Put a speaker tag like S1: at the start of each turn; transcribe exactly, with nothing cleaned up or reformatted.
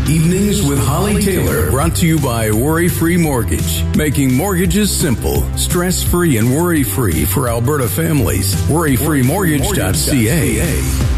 S1: Evenings with Holly Taylor, brought to you by Worry Free Mortgage. Making mortgages simple, stress-free, and worry-free for Alberta families. worry free mortgage dot c a.